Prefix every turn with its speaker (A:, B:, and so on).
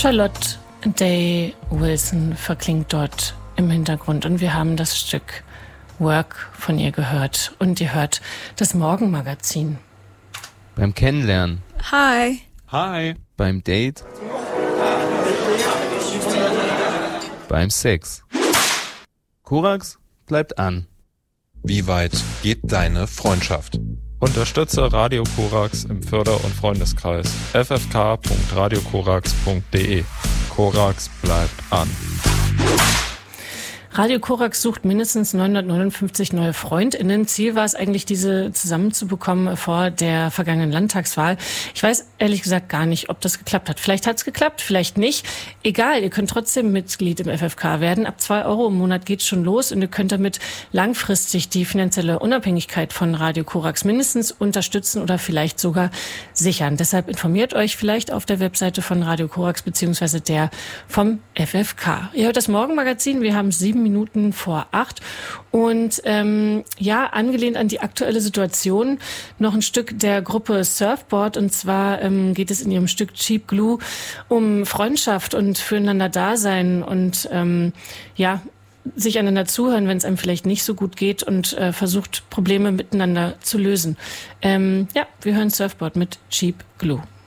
A: Charlotte Day Wilson verklingt dort im Hintergrund und wir haben das Stück Work von ihr gehört und ihr hört das Morgenmagazin.
B: Beim Kennenlernen.
C: Hi.
B: Hi. Beim Date. Beim Sex. Korax bleibt an.
D: Wie weit geht deine Freundschaft?
E: Unterstütze Radio Korax im Förder- und Freundeskreis. ffk.radiokorax.de. Korax bleibt an.
A: Radio Korax sucht mindestens 959 neue FreundInnen. Ziel war es eigentlich, diese zusammenzubekommen vor der vergangenen Landtagswahl. Ich weiß ehrlich gesagt gar nicht, ob das geklappt hat. Vielleicht hat es geklappt, vielleicht nicht. Egal, ihr könnt trotzdem Mitglied im FFK werden. Ab 2 Euro im Monat geht's schon los und ihr könnt damit langfristig die finanzielle Unabhängigkeit von Radio Korax mindestens unterstützen oder vielleicht sogar sichern. Deshalb informiert euch vielleicht auf der Webseite von Radio Korax beziehungsweise der vom FFK. Ihr hört das Morgenmagazin. Wir haben 7 Minuten vor 8 und angelehnt an die aktuelle Situation noch ein Stück der Gruppe Surfboard und zwar geht es in ihrem Stück Cheap Glue um Freundschaft und füreinander Dasein und sich einander zuhören, wenn es einem vielleicht nicht so gut geht und versucht Probleme miteinander zu lösen. Wir hören Surfboard mit Cheap Glue.